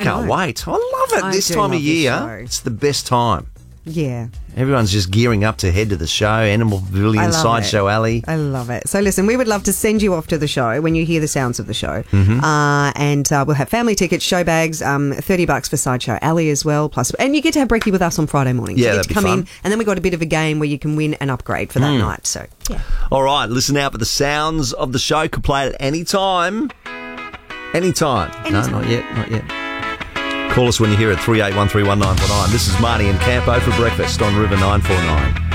can't wait. I love it. This time of year, it's the best time. Yeah. Everyone's just gearing up to head to the show, Animal Pavilion, Sideshow Alley. I love it. So listen, we would love to send you off to the show when you hear the sounds of the show. And we'll have family tickets, show bags, $30 for Sideshow Alley as well. Plus, and you get to have brekkie with us on Friday morning. Yeah, you get that'd to come be fun. in, and then we got a bit of a game where you can win an upgrade for that night. So, yeah. All right, listen out for the sounds of the show. Could play it at any time. Anytime. No, not yet. Not yet. Call us when you hear it, 38131949. This is Marnie and Campo for breakfast on River 949.